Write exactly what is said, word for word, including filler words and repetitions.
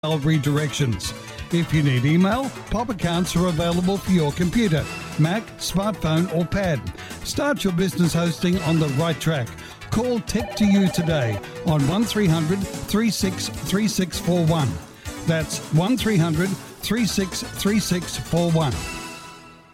redirections. If you need email, pop accounts are available for your computer, Mac, smartphone or pad. Start your business hosting on the right track. Call Tech to You today on one three hundred, three six three six four one. That's one three hundred, three six three six four one.